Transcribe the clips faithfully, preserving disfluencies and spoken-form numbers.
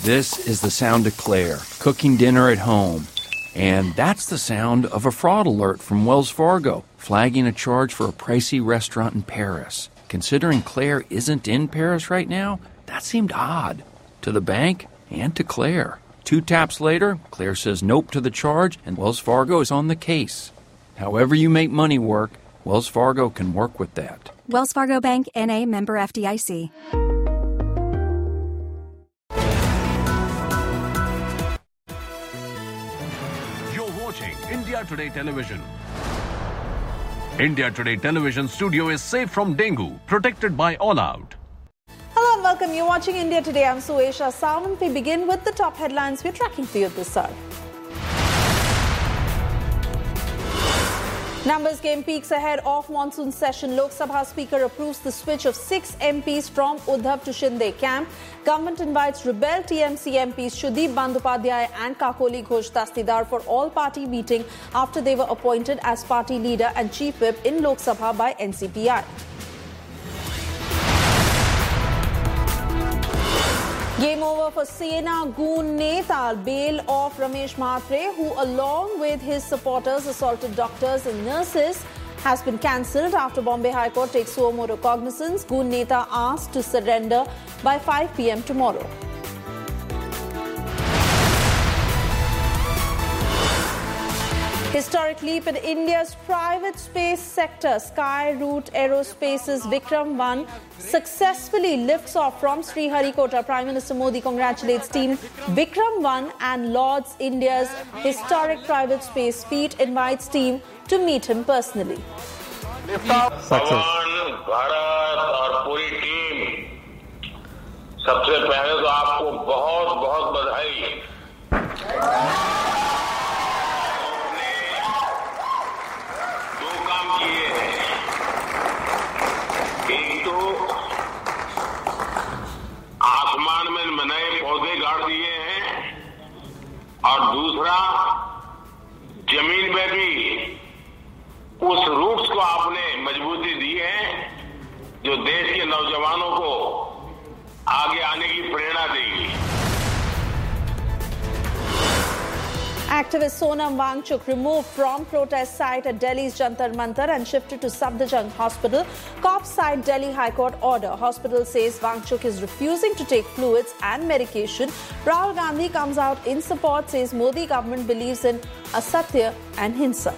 This is the sound of Claire, cooking dinner at home. And that's the sound of a fraud alert from Wells Fargo, flagging a charge for a pricey restaurant in Paris. Considering Claire isn't in Paris right now, that seemed odd. To the bank and to Claire. Two taps later, Claire says nope to the charge, and Wells Fargo is on the case. However you make money work, Wells Fargo can work with that. Wells Fargo Bank, N A, member F D I C. India Today Television. India Today Television studio is safe from dengue, protected by All Out. Hello and welcome. You're watching India Today. I'm Suesha Sawant. We begin with the top headlines we're tracking for you this hour. Numbers game peaks ahead of monsoon session. Lok Sabha Speaker approves the switch of six M Ps from Uddhav to Shinde camp. Government invites rebel T M C M Ps Sudeep Bandyopadhyay and Kakoli Ghosh Dastidar for all-party meeting after they were appointed as party leader and chief whip in Lok Sabha by N C P I. Game over for Sena Goon Neta, bail of Ramesh Mhatre, who along with his supporters assaulted doctors and nurses, has been cancelled after Bombay High Court takes suo motu cognizance. Goon Neta asked to surrender by five p.m. tomorrow. Historic leap in India's private space sector. Skyroot Aerospace's Vikram one successfully lifts off from Sriharikota. Prime Minister Modi congratulates team Vikram one and lauds India's historic private space feat, invites team to meet him personally. भगवान भारत और पूरी team, सबसे पहले तो आपको बहुत बहुत बधाई। एक तो आसमान में नए पौधे गाड़ दिए हैं और दूसरा जमीन में भी उस रूट्स को आपने मजबूती दी है जो देश के नौजवानों को आगे आने की प्रेरणा देगी। Activist Sonam Wangchuk removed from protest site at Delhi's Jantar Mantar and shifted to Safdarjung Hospital. Cops cite Delhi High Court order. Hospital says Wangchuk is refusing to take fluids and medication. Rahul Gandhi comes out in support, says Modi government believes in asatya and hinsa.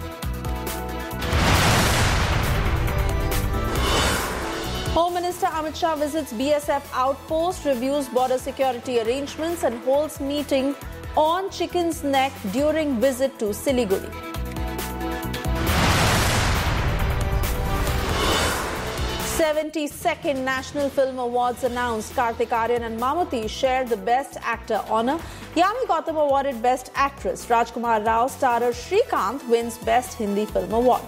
Home Minister Amit Shah visits B S F outpost, reviews border security arrangements and holds meeting on Chicken's Neck during visit to Siliguri. seventy-second National Film Awards announced. Kartik Aaryan and Mammootty shared the Best Actor honour. Yami Gautam awarded Best Actress. Rajkumar Rao starrer Srikanth wins Best Hindi Film Award.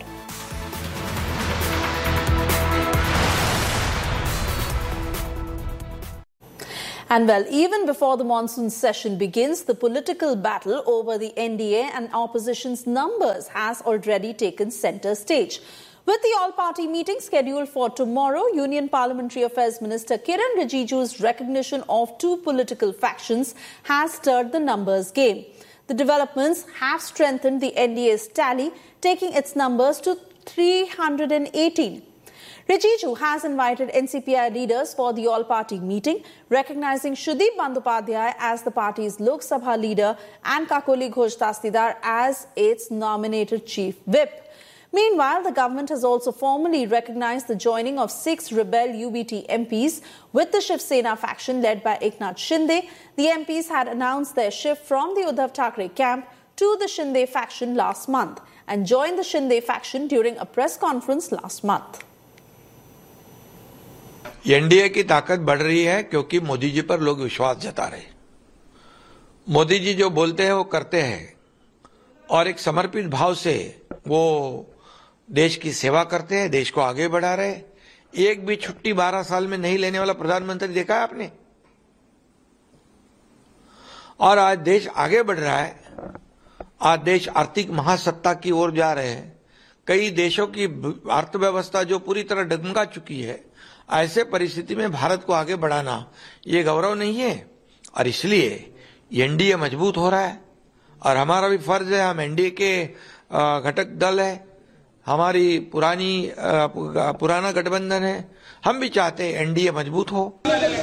And well, even before the monsoon session begins, the political battle over the N D A and opposition's numbers has already taken centre stage. With the all-party meeting scheduled for tomorrow, Union Parliamentary Affairs Minister Kiran Rijiju's recognition of two political factions has stirred the numbers game. The developments have strengthened the N D A's tally, taking its numbers to three hundred eighteen. Rijiju has invited N C P I leaders for the all-party meeting, recognizing Sudeep Bandyopadhyay as the party's Lok Sabha leader and Kakoli Ghosh Dastidar as its nominated chief whip. Meanwhile, the government has also formally recognized the joining of six rebel U B T M Ps with the Shiv Sena faction led by Eknath Shinde. The M Ps had announced their shift from the Uddhav Thackeray camp to the Shinde faction last month and joined the Shinde faction during a press conference last month. NDA की ताकत बढ़ रही है क्योंकि मोदी जी पर लोग विश्वास जता रहे। मोदी जी जो बोलते हैं वो करते हैं और एक समर्पित भाव से वो देश की सेवा करते हैं, देश को आगे बढ़ा रहे। एक भी छुट्टी बारह साल में नहीं लेने वाला प्रधानमंत्री देखा है आपने? और आज देश आगे बढ़ रहा है। आज देश आर्थिक महासत्ता की ओर जा रहे हैं। कई देशों की अर्थव्यवस्था जो पूरी तरह डगमगा चुकी है, ऐसे परिस्थिति में भारत को आगे बढ़ाना ये गौरव नहीं है। और इसलिए एनडीए मजबूत हो रहा है और हमारा भी फर्ज है, हम एनडीए के घटक दल है, हमारी पुरानी पुराना गठबंधन है, हम भी चाहते हैं एनडीए मजबूत हो।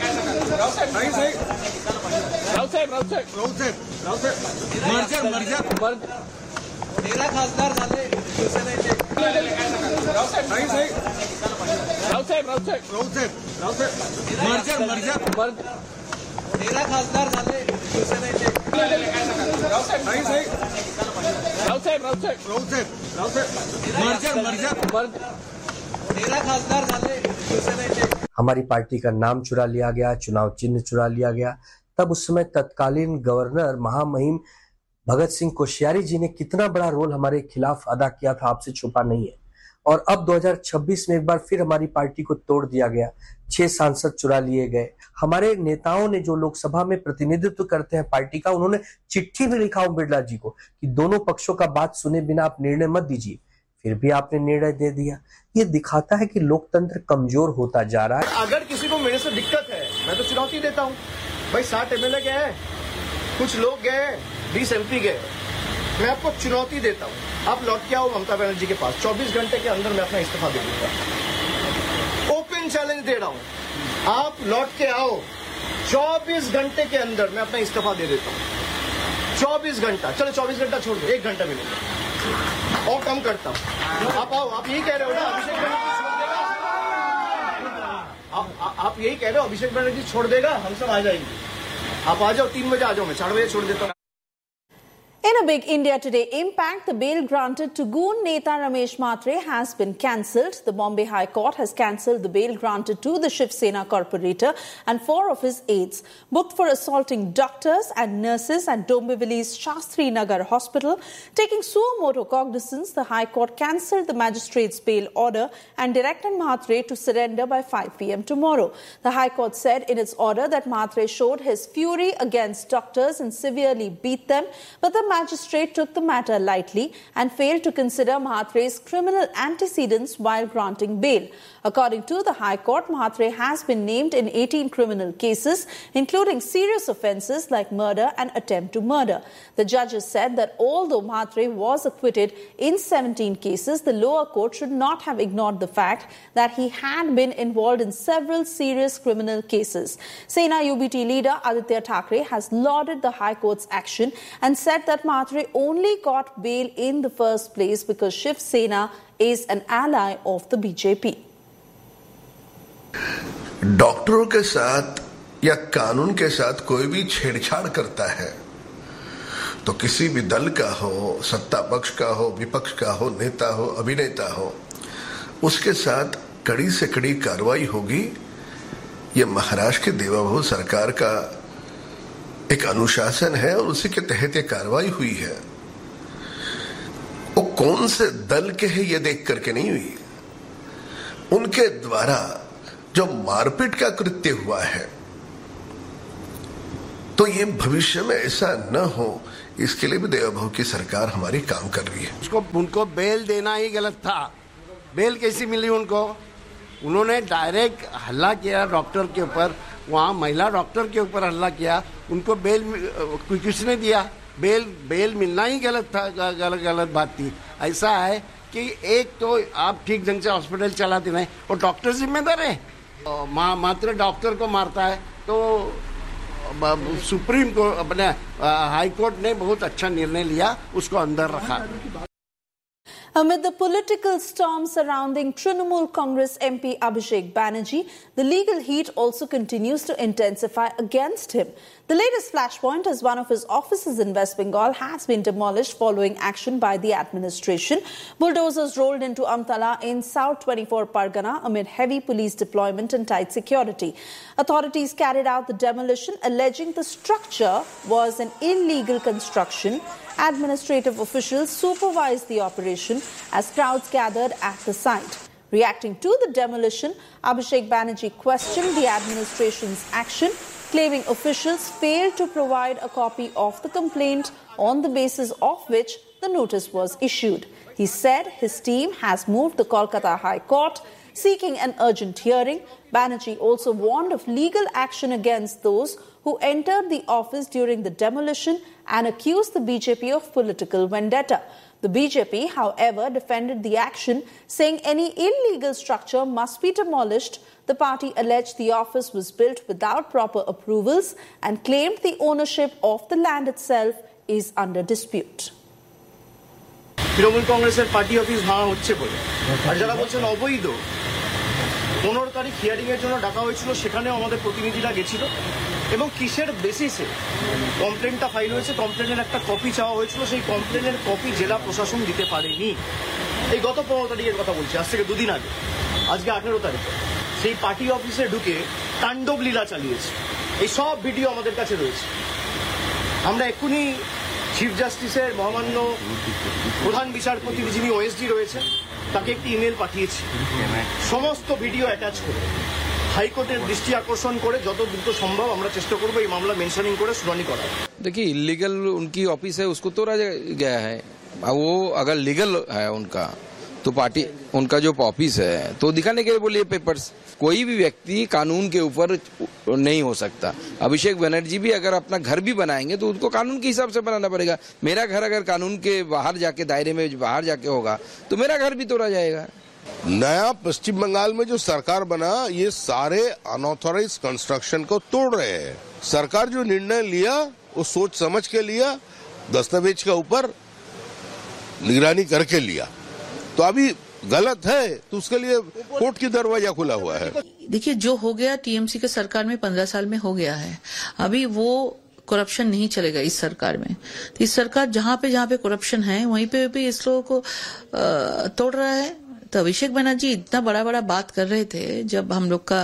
तेरा खासदार झाले शिवसेनेचे रावसाहेब रावसाहेब रावसाहेब रावसाहेब रावसाहेब मर्जर मर्जर तेरा खासदार झाले शिवसेनेचे रावसाहेब रावसाहेब रावसाहेब रावसाहेब रावसाहेब मर्जर मर्जर तेरा खासदार झाले शिवसेनेचे। हमारी पार्टी का नाम चुरा लिया गया, चुनाव चिन्ह चुरा लिया गया। तब उस समय तत्कालीन गवर्नर महामहिम भगत सिंह कोश्यारी जी ने कितना बड़ा रोल हमारे खिलाफ अदा किया था, आपसे छुपा नहीं है। और अब दो हज़ार छब्बीस में एक बार फिर हमारी पार्टी को तोड़ दिया गया, छह सांसद चुरा लिए गए। हमारे नेताओं ने जो लोकसभा में प्रतिनिधित्व करते हैं पार्टी का, उन्होंने चिट्ठी भी लिखा ओम बिरला जी को कि दोनों पक्षों का बात सुने बिना आप निर्णय मत दीजिए, फिर भी आपने निर्णय दे दिया। ये दिखाता है कि लोकतंत्र कमजोर होता जा रहा है। अगर किसी को मेरे से दिक्कत है, मैं तो चुनौती देता हूँ भाई। साठ एमएलए गए हैं, कुछ लोग गए, बीस एमपी गए, मैं आपको चुनौती देता हूँ, आप लौट के आओ ममता बनर्जी के पास, चौबीस घंटे के अंदर मैं अपना इस्तीफा दे दूंगा। ओपन चैलेंज दे रहा हूँ, आप लौट के आओ, चौबीस घंटे के अंदर मैं अपना इस्तीफा दे देता हूँ। चौबीस घंटा, चलो चौबीस घंटा छोड़ दो, एक घंटा मिलेगा और कम करता हूँ। आप आओ, आप यही कह रहे हो ना अभिषेक बनर्जी छोड़ देगा, आप, आ, आप यही कह रहे हो अभिषेक बनर्जी छोड़ देगा, हम सब आ जाएंगे। आप आ जाओ, तीन बजे आ जाओ, मैं चार बजे छोड़ देता हूँ। In a big India Today impact, the bail granted to goon Neta Ramesh Mhatre has been cancelled. The Bombay High Court has cancelled the bail granted to the Shiv Sena corporator and four of his aides, booked for assaulting doctors and nurses at Dombivli's Shastri Nagar Hospital. Taking suo motu cognizance, the High Court cancelled the magistrate's bail order and directed Mhatre to surrender by five p m tomorrow. The High Court said in its order that Mhatre showed his fury against doctors and severely beat them, but the magistrate took the matter lightly and failed to consider Mhatre's criminal antecedents while granting bail. According to the High Court, Mhatre has been named in eighteen criminal cases, including serious offences like murder and attempt to murder. The judges said that although Mhatre was acquitted in seventeen cases, the lower court should not have ignored the fact that he had been involved in several serious criminal cases. Sena U B T leader Aditya Thackeray has lauded the High Court's action and said that Mhatre only got bail in the first place because Shiv Sena is an ally of the B J P. डॉक्टरों के साथ या कानून के साथ कोई भी छेड़छाड़ करता है तो किसी भी दल का हो, सत्ता पक्ष का हो, विपक्ष का हो, नेता हो, अभिनेता हो, उसके साथ कड़ी से कड़ी कार्रवाई होगी। ये महाराष्ट्र की देवाभू सरकार का एक अनुशासन है और उसी के तहत ये कार्रवाई हुई है। वो कौन से दल के हैं ये देख करके नहीं हुई, उनके द्वारा जो मारपीट का कृत्य हुआ है, तो ये भविष्य में ऐसा न हो, इसके लिए भी देवाभाऊ की सरकार हमारी काम कर रही है। उसको उनको बेल देना ही गलत था। बेल कैसी मिली उनको? उन्होंने डायरेक्ट हल्ला किया डॉक्टर के ऊपर, वहाँ महिला डॉक्टर के ऊपर हल्ला किया, उनको बेल किसने दिया? बेल बेल मिलना ही गलत था, गलत गलत बात थी। ऐसा है कि एक तो आप ठीक ढंग से हॉस्पिटल चलाते नहीं और डॉक्टर जिम्मेदार है, मा, मात्र डॉक्टर को मारता है। तो सुप्रीम कोर्ट अपने हाई कोर्ट ने बहुत अच्छा निर्णय लिया, उसको अंदर रखा। Amid the political storm surrounding Trinamool Congress M P Abhishek Banerjee, the legal heat also continues to intensify against him. The latest flashpoint is one of his offices in West Bengal has been demolished following action by the administration. Bulldozers rolled into Amtala in South twenty-four Pargana amid heavy police deployment and tight security. Authorities carried out the demolition, alleging the structure was an illegal construction. Administrative officials supervised the operation as crowds gathered at the site. Reacting to the demolition, Abhishek Banerjee questioned the administration's action, claiming officials failed to provide a copy of the complaint on the basis of which the notice was issued. He said his team has moved the Kolkata High Court, seeking an urgent hearing. Banerjee also warned of legal action against those who entered the office during the demolition and accused the B J P of political vendetta. The B J P, however, defended the action, saying any illegal structure must be demolished. The party alleged the office was built without proper approvals and claimed the ownership of the land itself is under dispute. Trinamool কংগ্রেসের party office ভাঙা হচ্ছে বলে আর যারা বলছেন অবৈধ, পনেরো তারিখ hearing এর জন্য ডাকা হয়েছিল, সেখানেও আমাদের প্রতিনিধিরা গেছিল এবং কিসের বেসিসে কমপ্লেনটা ফাইল হয়েছে, কমপ্লেনের একটা কপি চাওয়া হয়েছিল, সেই কমপ্লেনের কপি জেলা প্রশাসন দিতে পারেনি। এই গত পনেরো তারিখের কথা বলছি, আজ থেকে দুদিন আগে, আজকে আঠেরো তারিখে সেই পার্টি অফিসে ঢুকে তাণ্ডব লীলা চালিয়েছে। এই সব ভিডিও আমাদের কাছে রয়েছে। আমরা এক্ষুনি চিফ জাস্টিসের মহামান্য প্রধান বিচারপতি যিনি ওএসডি রয়েছে তাকে একটি ইমেল পাঠিয়েছি, সমস্ত ভিডিও অ্যাটাচ করে হাইকোর্টের দৃষ্টি আকর্ষণ করে যত দ্রুত সম্ভব আমরা চেষ্টা করবো এই মামলা মেনশনিং করে শুনানি করা। देखिए, इलीगल उनकी ऑफिस है, उसको तोड़ा गया है। वो अगर लीगल है उनका तो पार्टी उनका जो ऑफिस है तो दिखाने के लिए बोलिए पेपर्स। कोई भी व्यक्ति कानून के ऊपर नहीं हो सकता। अभिषेक बनर्जी भी अगर अपना घर भी बनाएंगे तो उनको कानून के हिसाब से बनाना पड़ेगा। मेरा घर अगर कानून के बाहर जाके दायरे में बाहर जाके होगा तो मेरा घर भी तोड़ा जाएगा। नया पश्चिम बंगाल में जो सरकार बना, ये सारे अनऑथोराइज कंस्ट्रक्शन को तोड़ रहे हैं। सरकार जो निर्णय लिया वो सोच समझ के लिया, दस्तावेज के ऊपर निगरानी करके लिया। तो अभी गलत है तो उसके लिए कोर्ट की दरवाजा खुला हुआ है। देखिए, जो हो गया टीएमसी के सरकार में पंद्रह साल में हो गया है, अभी वो करप्शन नहीं चलेगा इस सरकार में। तो इस सरकार जहां पे जहां पे करप्शन है वहीं पे भी इस लोगों को तोड़ रहा है। तो अभिषेक बनर्जी इतना बड़ा बड़ा बात कर रहे थे जब हम लोग का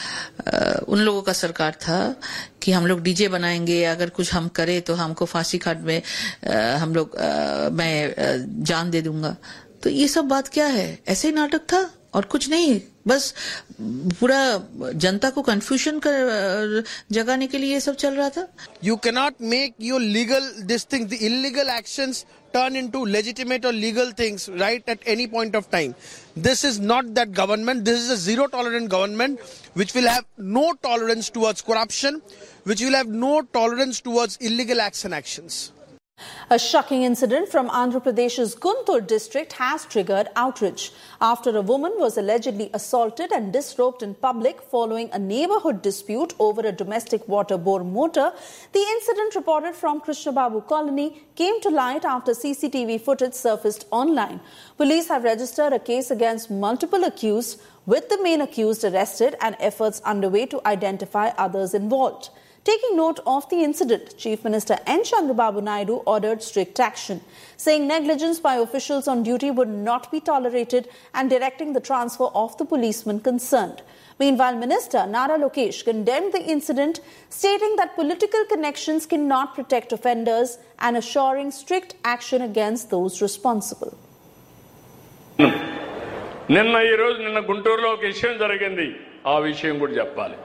उन लोगों का सरकार था कि हम लोग डीजे बनाएंगे, अगर कुछ हम करें तो हमको फांसी खाट में हम लोग मैं जान दे दूंगा। तो ये सब बात क्या है? ऐसे ही नाटक था और कुछ नहीं, बस पूरा जनता को कंफ्यूजन कर जगाने के लिए ये सब चल रहा था। You cannot make your legal this thing, the illegal actions turn into legitimate or legal things right at any point of time. This is not that government. This is a zero tolerant government which will have no tolerance towards corruption, which will have no tolerance towards illegal acts and actions. A shocking incident from Andhra Pradesh's Guntur district has triggered outrage after a woman was allegedly assaulted and disrobed in public following a neighborhood dispute over a domestic water bore motor. The incident, reported from Krishna Babu Colony, came to light after C C T V footage surfaced online. Police have registered a case against multiple accused, with the main accused arrested and efforts underway to identify others involved. Taking note of the incident, Chief Minister N. Chandrababu Naidu ordered strict action, saying negligence by officials on duty would not be tolerated and directing the transfer of the policemen concerned. Meanwhile, Minister Nara Lokesh condemned the incident, stating that political connections cannot protect offenders and assuring strict action against those responsible. నిన్న ఈ రోజు నిన్న గుంటూరులో ఒక విషయం జరిగింది, ఆ విషయం కూడా చెప్పాలి.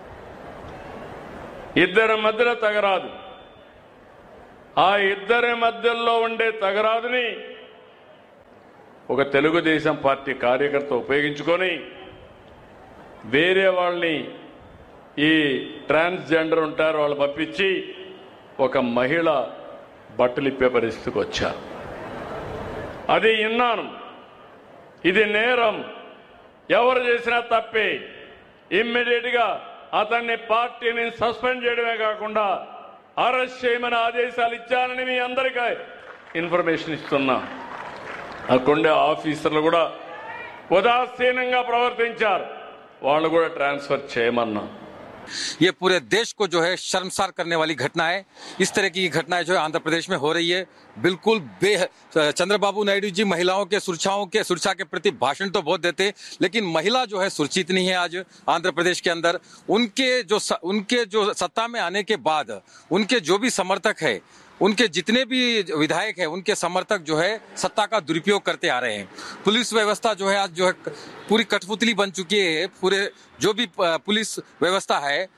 ఇద్దరి మధ్యలో తగరాదు, ఆ ఇద్దరి మధ్యలో ఉండే తగరాదుని ఒక తెలుగుదేశం పార్టీ కార్యకర్త ఉపయోగించుకొని వేరే వాళ్ళని, ఈ ట్రాన్స్జెండర్ ఉంటారు వాళ్ళు పంపించి ఒక మహిళ బట్టలిప్పే పరిస్థితికి వచ్చారు. అది విన్నాను. ఇది నేరం, ఎవరు చేసినా తప్పే. ఇమ్మీడియట్ గా అతన్ని పార్టీని సస్పెండ్ చేయడమే కాకుండా అరెస్ట్ చేయమని ఆదేశాలు ఇచ్చానని మీ అందరికీ ఇన్ఫర్మేషన్ ఇస్తున్నా. అక్కడుండే ఆఫీసర్లు కూడా ఉదాసీనంగా ప్రవర్తించారు, వాళ్ళు కూడా ట్రాన్స్ఫర్ చేయమన్నా. ये पूरे देश को जो है शर्मसार करने वाली घटना है। इस तरह की घटनाएं जो है आंध्र प्रदेश में हो रही है। बिल्कुल बे चंद्रबाबू नायडू जी महिलाओं के सुरक्षाओं के सुरक्षा के प्रति भाषण तो बहुत देते, लेकिन महिला जो है सुरक्षित नहीं है आज आंध्र प्रदेश के अंदर। उनके जो उनके जो सत्ता में आने के बाद उनके जो भी समर्थक है, उनके जितने भी विधायक हैं, उनके समर्थक जो है सत्ता का दुरुपयोग करते आ रहे हैं। पुलिस व्यवस्था जो है आज जो है पूरी कठपुतली बन चुकी है। पूरे जो भी पुलिस व्यवस्था है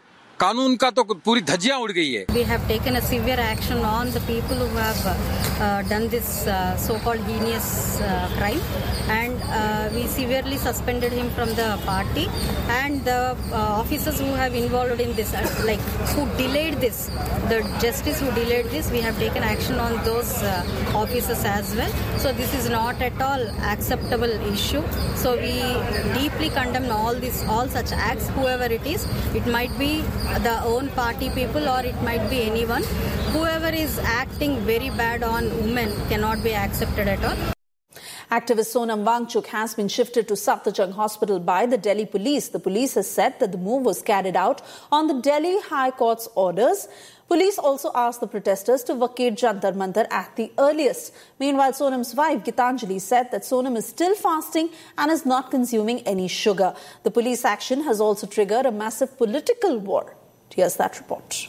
कानून का तो पूरी धज्जियां उड़ गई है। We have taken a severe action on the people who have uh, done this uh, so-called heinous uh, crime, and uh, we severely suspended him from the party, and the uh, officers who have involved in this, uh, like who delayed this, the justice who delayed this, we have taken action on those uh, officers as well. So this is not at all acceptable issue. So we deeply condemn all this, all such acts, whoever it is. It might be the own party people or it might be anyone. Whoever is acting very bad on women cannot be accepted at all. Activist Sonam Wangchuk has been shifted to Safdarjung Hospital by the Delhi police. The police has said that the move was carried out on the Delhi High Court's orders. Police also asked the protesters to vacate Jantar Mantar at the earliest. Meanwhile, Sonam's wife, Gitanjali, said that Sonam is still fasting and is not consuming any sugar. The police action has also triggered a massive political war. Here's that report.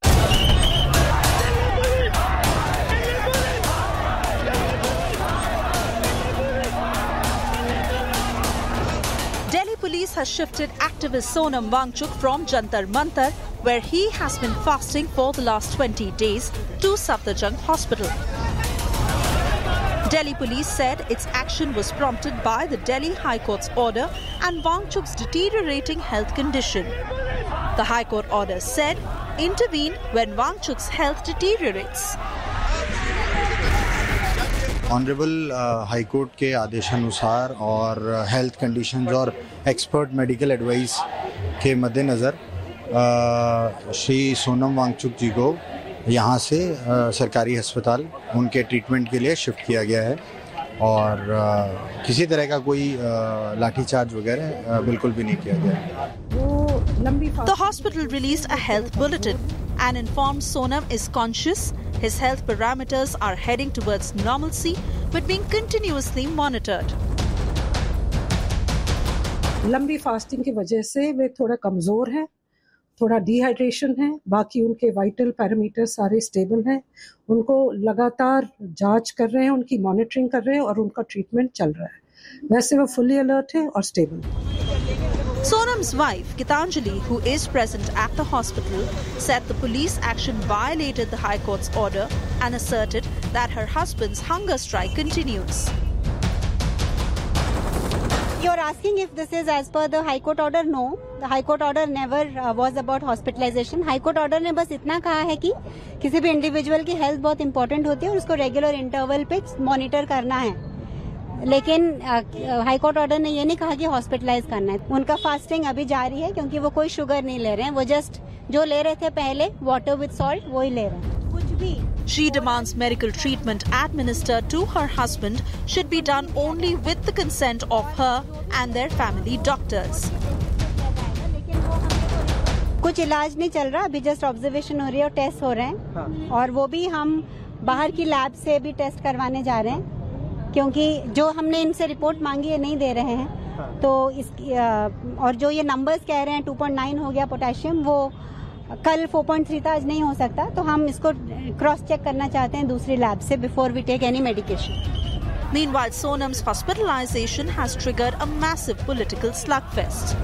Delhi police has shifted activist Sonam Wangchuk from Jantar Mantar, where he has been fasting for the last twenty days, to Safdarjung Hospital. Delhi police said its action was prompted by the Delhi High Court's order and Wangchuk's deteriorating health condition. The High Court order said, intervene when Wangchuk's health deteriorates. Honourable high court के आदेशानुसार और health conditions और expert medical advice के मद्देनज़र श्री सोनम वांगचुक जी को यहाँ से uh, सरकारी अस्पताल उनके ट्रीटमेंट के लिए शिफ्ट किया गया है और uh, किसी तरह का कोई uh, लाठीचार्ज वगैरह uh, बिल्कुल भी नहीं किया गया। The hospital released a health bulletin and informed Sonam is conscious. His health parameters are heading towards normalcy but being continuously monitored. लंबी फास्टिंग की वजह से वे थोड़ा कमज़ोर हैं, थोड़ा डिहाइड्रेशन है, बाकी उनके वाइटल पैरामीटर सारे स्टेबल हैं। उनको लगातार जांच कर रहे हैं, उनकी मॉनिटरिंग कर रहे हैं और उनका ट्रीटमेंट चल रहा है। वैसे वो फुली अलर्ट है और stable. Sonam's wife, Gitanjali, who is present at the hospital, said the police action violated the High Court's order and asserted that her husband's hunger strike continues. You're asking if this is as per the High Court order? No. The High Court order never uh, was about hospitalization. High Court order ने बस इतना कहा है कि किसी भी individual की health बहुत इंपॉर्टेंट होती है और उसको रेगुलर इंटरवल पे मॉनिटर करना है। लेकिन हाई कोर्ट ऑर्डर ने ये नहीं कहा कि हॉस्पिटलाइज करना है। उनका फास्टिंग अभी जारी है क्योंकि वो कोई शुगर नहीं ले रहे हैं, वो जस्ट जो ले रहे थे पहले वाटर विद सॉल्ट वही ले रहे हैं। कुछ भी She demands medical treatment administered to her husband should be done only with the consent of her and their family doctors. कुछ इलाज नहीं चल रहा, अभी जस्ट ऑब्जर्वेशन हो रही है और टेस्ट हो रहे हैं और वो भी हम बाहर की लैब से भी टेस्ट करवाने जा रहे हैं क्योंकि जो हमने इनसे रिपोर्ट मांगी है नहीं दे रहे हैं। तो इसकी और जो ये नंबर्स कह रहे हैं टू पॉइंट नाइन हो गया पोटेशियम, वो कल फोर पॉइंट थ्री था, आज नहीं हो सकता। तो हम इसको क्रॉस चेक करना चाहते हैं दूसरी लैब से before we take any medication. Meanwhile, Sonam's hospitalization has triggered a massive political slugfest.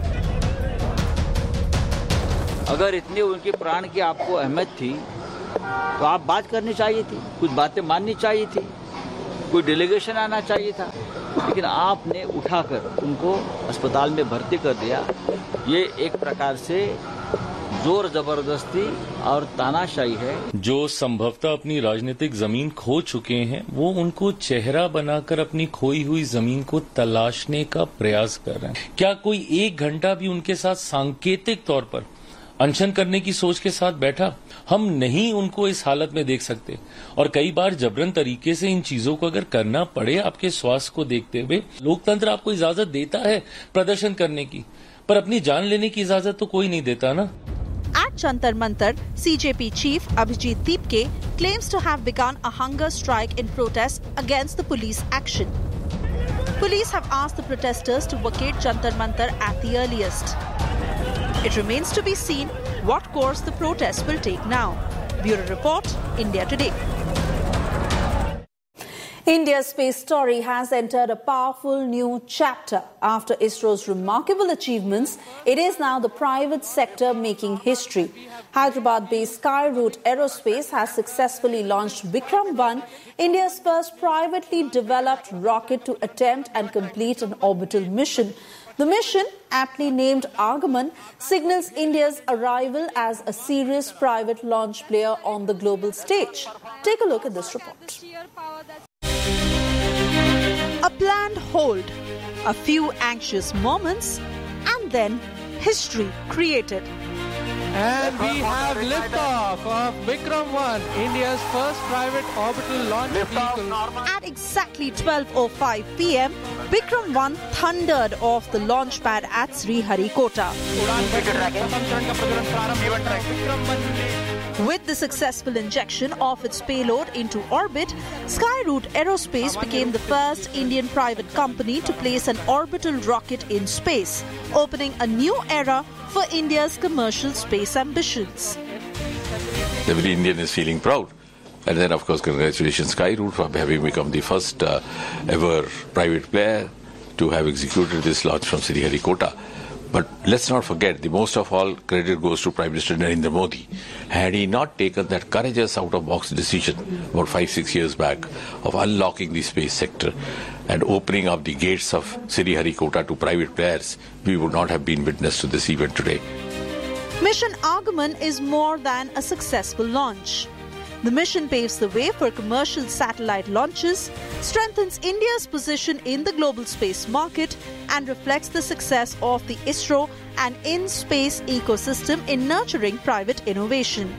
अगर इतनी उनके प्राण की आपको अहमियत थी तो आप बात करनी चाहिए थी, कुछ बातें माननी चाहिए थी, कोई डेलीगेशन आना चाहिए था, लेकिन आपने उठाकर उनको अस्पताल में भर्ती कर दिया। ये एक प्रकार से जोर जबरदस्ती और तानाशाही है। जो संभवतः अपनी राजनीतिक जमीन खो चुके हैं, वो उनको चेहरा बनाकर अपनी खोई हुई जमीन को तलाशने का प्रयास कर रहे हैं। क्या कोई एक घंटा भी उनके साथ सांकेतिक तौर पर अनशन करने की सोच के साथ बैठा? हम नहीं उनको इस हालत में देख सकते और कई बार जबरन तरीके से इन चीजों को अगर करना पड़े आपके स्वास्थ्य को देखते हुए, लोकतंत्र आपको इजाजत देता है प्रदर्शन करने की, पर अपनी जान लेने की इजाजत तो कोई नहीं देता ना। At Jantar Mantar, C J P chief Abhijit Deepke claims to have begun a hunger strike in protest against the police action. Police have asked the protesters to vacate Jantar Mantar at the earliest. It remains to be seen what course the protests will take now. Bureau Report, India Today. India's space story has entered a powerful new chapter. After ISRO's remarkable achievements, it is now the private sector making history. Hyderabad-based Skyroot Aerospace has successfully launched Vikram one, India's first privately developed rocket to attempt and complete an orbital mission. The mission, aptly named Agaman, signals India's arrival as a serious private launch player on the global stage. Take a look at this report. A planned hold, a few anxious moments, and then history created. And we have liftoff of Vikram one, India's first private orbital launch vehicle. At exactly twelve oh five p m, Vikram one thundered off the launch pad at Sriharikota. With the successful injection of its payload into orbit, Skyroot Aerospace became the first Indian private company to place an orbital rocket in space, opening a new era for India's commercial space ambitions. Every Indian is feeling proud. And then, of course, congratulations Skyroot for having become the first uh, ever private player to have executed this launch from Sriharikota. But let's not forget, the most of all credit goes to Prime Minister Narendra Modi. Had he not taken that courageous out-of-box decision about five, six years back of unlocking the space sector and opening up the gates of Sriharikota to private players, we would not have been witness to this event today. Mission Agaman is more than a successful launch. The mission paves the way for commercial satellite launches, strengthens India's position in the global space market, and reflects the success of the ISRO and in-space ecosystem in nurturing private innovation.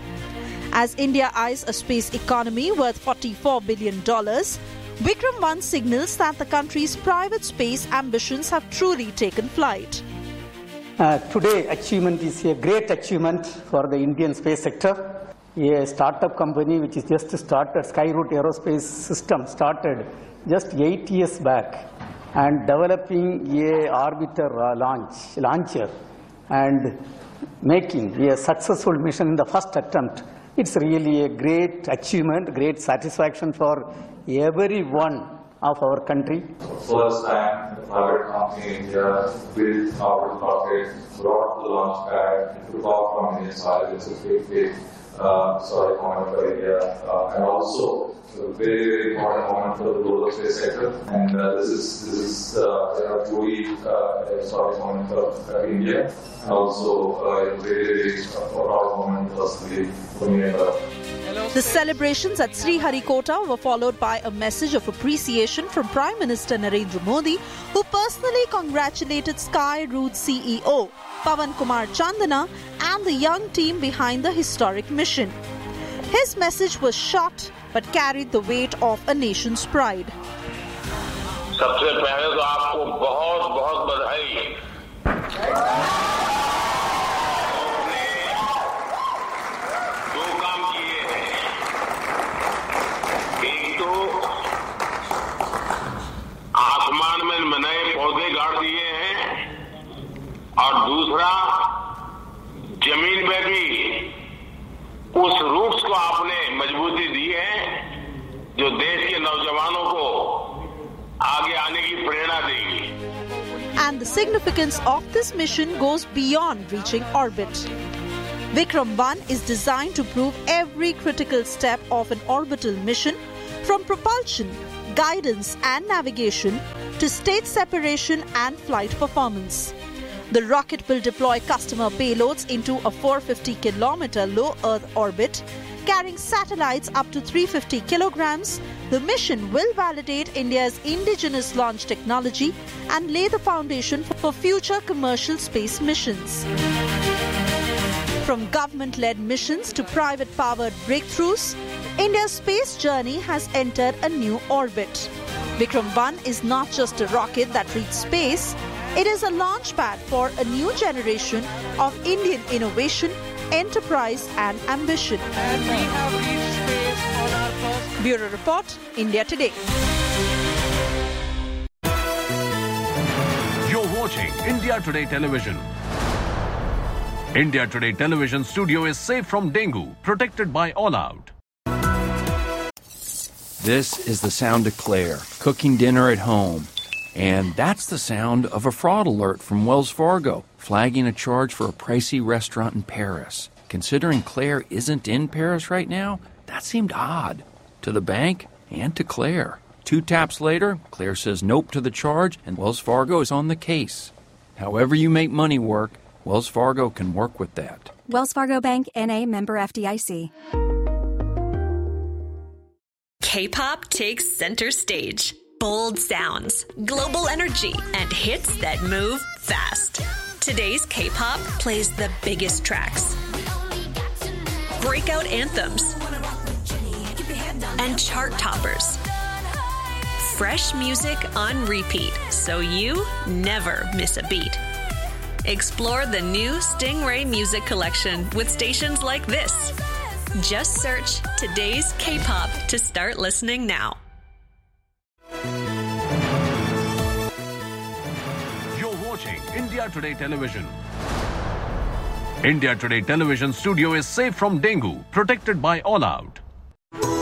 As India eyes a space economy worth forty-four billion dollars, Vikram one signals that the country's private space ambitions have truly taken flight. Uh, today, achievement is a great achievement for the Indian space sector. A startup company which is just started, Skyroot Aerospace System, started just eight years back and developing a orbiter uh, launch, launcher and making a successful mission in the first attempt. It's really a great achievement, great satisfaction for everyone of our country. First time the private company in India built our rocket, brought the launch pad, took off from Indian soil. It's a big, big uh, sorry moment for India, uh, and also a very, very important moment for the global space sector. And uh, this is this is uh, you know, truly uh, a sorry moment for uh, India, and also uh, a very, very proud moment personally for me. The celebrations at Sriharikota were followed by a message of appreciation from Prime Minister Narendra Modi, who personally congratulated Skyroot C E O Pawan Kumar Chandana and the young team behind the historic mission. His message was short but carried the weight of a nation's pride. सबसे पहले तो आपको बहुत बहुत बधाई। दो काम किए हैं, एक तो आसमान में नए पौधे गाड़ दिए हैं और दूसरा जमीन में भी उस रूट्स को आपने मजबूती दी है जो देश के नौजवानों को आगे आने की प्रेरणा देगी। And the significance of this mission goes beyond reaching orbit. Vikram one is designed to prove every critical step of an orbital mission, from propulsion, guidance and navigation to state separation and flight performance. The rocket will deploy customer payloads into a four hundred fifty kilometer low Earth orbit, carrying satellites up to three hundred fifty kilograms. The mission will validate India's indigenous launch technology and lay the foundation for future commercial space missions. From government-led missions to private-powered breakthroughs, India's space journey has entered a new orbit. Vikram one is not just a rocket that reaches space. It is a launch pad for a new generation of Indian innovation, enterprise and ambition. And we have reached space on our first... Bureau Report, India Today. You're watching India Today Television. India Today Television studio is safe from dengue, protected by All Out. This is the sound of Claire, cooking dinner at home. And that's the sound of a fraud alert from Wells Fargo, flagging a charge for a pricey restaurant in Paris. Considering Claire isn't in Paris right now, that seemed odd. To the bank and to Claire. Two taps later, Claire says nope to the charge, and Wells Fargo is on the case. However you make money work, Wells Fargo can work with that. Wells Fargo Bank, N A, member F D I C. K-pop takes center stage. Bold sounds, global energy, and hits that move fast. Today's K-pop plays the biggest tracks, breakout anthems, and chart toppers. Fresh music on repeat, so you never miss a beat. Explore the new Stingray Music Collection with stations like this. Just search Today's K-pop to start listening now. You're watching India Today Television. India Today Television studio is safe from dengue, protected by All Out.